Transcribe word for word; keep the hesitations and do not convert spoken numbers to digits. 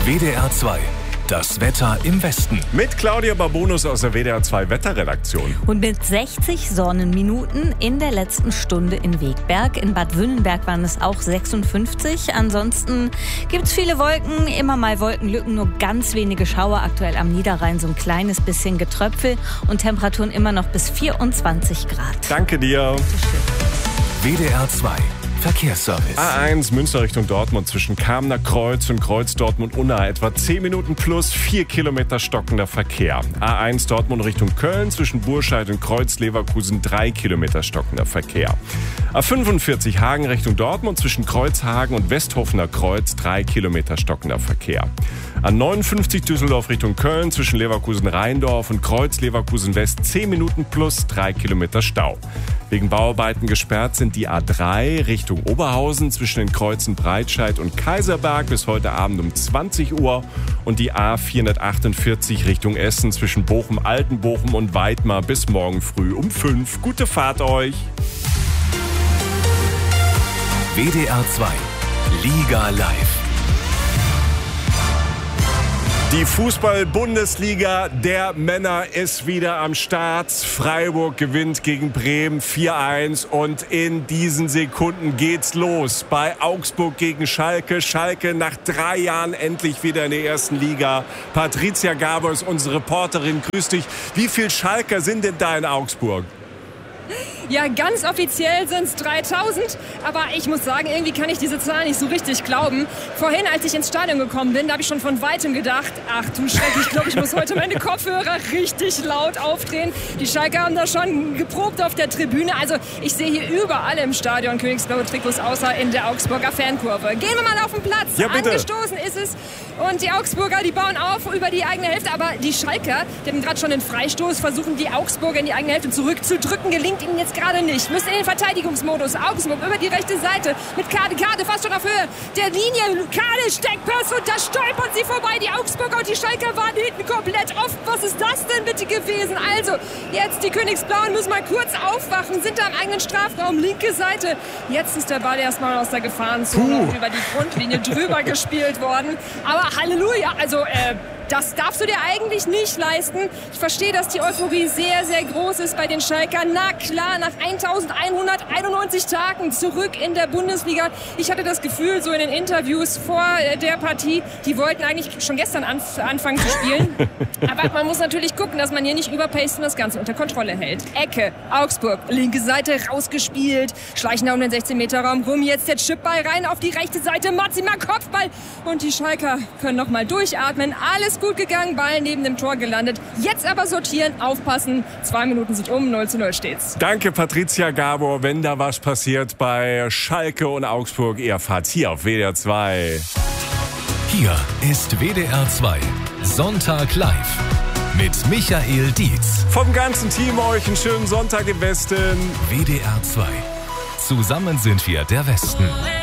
W D R zwei. Das Wetter im Westen. Mit Claudia Babonus aus der W D R zwei Wetterredaktion. Und mit sechzig Sonnenminuten in der letzten Stunde in Wegberg. In Bad Wünnenberg waren es auch sechsundfünfzig. Ansonsten gibt es viele Wolken, immer mal Wolkenlücken, nur ganz wenige Schauer. Aktuell am Niederrhein so ein kleines bisschen Getröpfel und Temperaturen immer noch bis vierundzwanzig Grad. Danke dir. W D R zwei. Verkehrsservice. A eins Münster Richtung Dortmund zwischen Kamener Kreuz und Kreuz Dortmund-Unna etwa zehn Minuten plus vier Kilometer stockender Verkehr. A eins Dortmund Richtung Köln zwischen Burscheid und Kreuz Leverkusen drei Kilometer stockender Verkehr. A fünfundvierzig Hagen Richtung Dortmund zwischen Kreuzhagen und Westhofener Kreuz drei Kilometer stockender Verkehr. A neunundfünfzig Düsseldorf Richtung Köln zwischen Leverkusen-Rheindorf und Kreuz Leverkusen-West zehn Minuten plus drei Kilometer Stau. Wegen Bauarbeiten gesperrt sind die A drei Richtung Oberhausen zwischen den Kreuzen Breitscheid und Kaiserberg bis heute Abend um zwanzig Uhr und die A vierhundertachtundvierzig Richtung Essen zwischen Bochum-Altenbochum und Weidmar bis morgen früh um fünf. Gute Fahrt euch! W D R zwei. Liga live. Die Fußball-Bundesliga der Männer ist wieder am Start. Freiburg gewinnt gegen Bremen vier eins und in diesen Sekunden geht's los. Bei Augsburg gegen Schalke. Schalke nach drei Jahren endlich wieder in der ersten Liga. Patricia Gabor ist unsere Reporterin. Grüß dich. Wie viele Schalker sind denn da in Augsburg? Ja, ganz offiziell sind es dreitausend, aber ich muss sagen, irgendwie kann ich diese Zahl nicht so richtig glauben. Vorhin, als ich ins Stadion gekommen bin, da habe ich schon von Weitem gedacht, ach du Schreck, ich glaube, ich muss heute meine Kopfhörer richtig laut aufdrehen. Die Schalker haben da schon geprobt auf der Tribüne. Also ich sehe hier überall im Stadion königsblaue Trikots, außer in der Augsburger Fankurve. Gehen wir mal auf den Platz. Ja, bitte. Angestoßen ist es. Und die Augsburger, die bauen auf über die eigene Hälfte. Aber die Schalker, die haben gerade schon den Freistoß, versuchen die Augsburger in die eigene Hälfte zurückzudrücken. Gelingt ihnen jetzt gerade nicht. Müssen in den Verteidigungsmodus. Augsburg über die rechte Seite mit Kade. Kade fast schon auf Höhe der Linie. Kade, Steckpass und da stolpern sie vorbei. Die Augsburger und die Schalker waren hinten komplett offen. Was ist das denn bitte gewesen? Also, jetzt die Königsblauen müssen mal kurz aufwachen. Sind da im eigenen Strafraum. Linke Seite. Jetzt ist der Ball erstmal aus der Gefahrenzone über die Grundlinie drüber gespielt worden. Aber Halleluja, also äh, das darfst du dir eigentlich nicht leisten. Ich verstehe, dass die Euphorie sehr, sehr groß ist bei den Schalkern. Na klar, nach eintausendeinhunderteinundneunzig Tagen zurück in der Bundesliga. Ich hatte das Gefühl, so in den Interviews vor der Partie, die wollten eigentlich schon gestern anf- anfangen zu spielen. Aber man muss natürlich gucken, dass man hier nicht überpaced und das Ganze unter Kontrolle hält. Ecke, Augsburg, linke Seite rausgespielt. Schleichen da um den sechzehn-Meter-Raum rum. Jetzt der Chipball rein auf die rechte Seite. Matzima Kopfball. Und die Schalker können noch mal durchatmen. Alles gut gegangen, Ball neben dem Tor gelandet. Jetzt aber sortieren, aufpassen. Zwei Minuten sind um, null zu null steht's. Danke, Patricia Gabor. Wenn da was passiert bei Schalke und Augsburg, ihr erfahrt hier auf W D R zwei. Hier ist W D R zwei. Sonntag live. Mit Michael Dietz. Vom ganzen Team euch einen schönen Sonntag im Westen. W D R zwei. Zusammen sind wir der Westen.